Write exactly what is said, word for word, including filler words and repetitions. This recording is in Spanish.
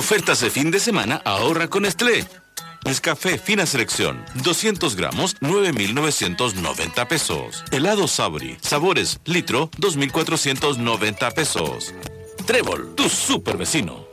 Ofertas de fin de semana, ahorra con Nestlé. Nescafé Fina Selección, doscientos gramos, nueve mil novecientos noventa pesos. Helado Sabri, sabores, litro, dos mil cuatrocientos noventa pesos. Trébol, tu super vecino.